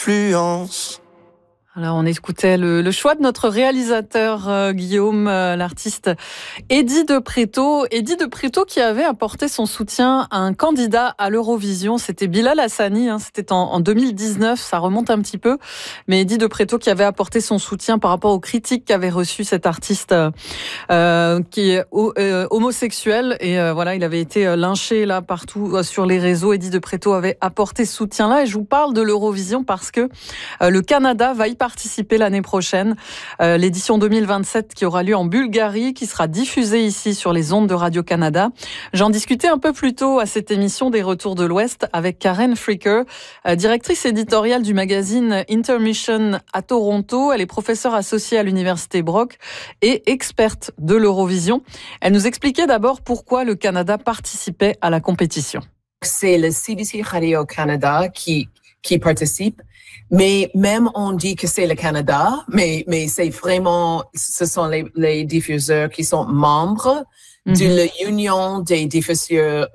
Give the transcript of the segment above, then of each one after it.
influence. Alors, on écoutait le choix de notre réalisateur Guillaume, l'artiste Eddie de Pretto. Eddie de Pretto qui avait apporté son soutien à un candidat à l'Eurovision. C'était Bilal Hassani, c'était en 2019, ça remonte un petit peu. Mais Eddie de Pretto qui avait apporté son soutien par rapport aux critiques qu'avait reçues cet artiste qui est homosexuel. Et voilà, il avait été lynché là partout sur les réseaux. Eddie de Pretto avait apporté ce soutien-là. Et je vous parle de l'Eurovision parce que le Canada va y participer l'année prochaine. L'édition 2027 qui aura lieu en Bulgarie, qui sera diffusée ici sur les ondes de Radio-Canada. J'en discutais un peu plus tôt à cette émission des Retours de l'Ouest avec Karen Fricker, directrice éditoriale du magazine Intermission à Toronto. Elle est professeure associée à l'Université Brock et experte de l'Eurovision. Elle nous expliquait d'abord pourquoi le Canada participait à la compétition. C'est le CBC Radio-Canada qui participe. Mais même on dit que c'est le Canada, mais c'est vraiment, ce sont les diffuseurs qui sont membres de l'Union des diffuseurs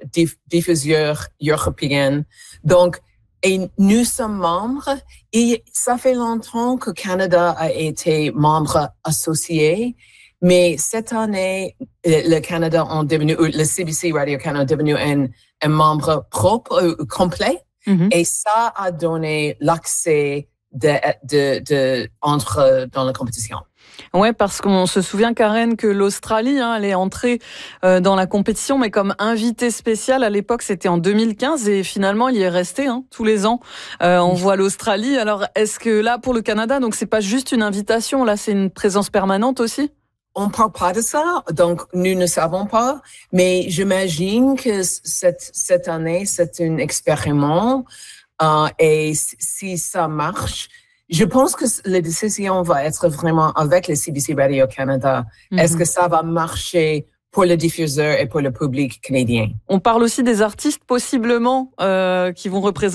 européens. Donc, et nous sommes membres et ça fait longtemps que Canada a été membre associé. Mais cette année, le Canada le CBC Radio-Canada est devenu un membre propre, complet. Et ça a donné l'accès d'entrer dans la compétition. Ouais, parce qu'on se souvient, Karen, que l'Australie, elle est entrée dans la compétition, mais comme invitée spéciale. À l'époque, c'était en 2015 et finalement, il y est resté tous les ans. On voit l'Australie. Alors, est-ce que là, pour le Canada, donc c'est pas juste une invitation, là, c'est une présence permanente aussi? On parle pas de ça, donc nous ne savons pas, mais j'imagine que cette année, c'est un expériment et si ça marche, je pense que la décision va être vraiment avec le CBC Radio-Canada. Est-ce que ça va marcher pour le diffuseur et pour le public canadien? On parle aussi des artistes possiblement qui vont représenter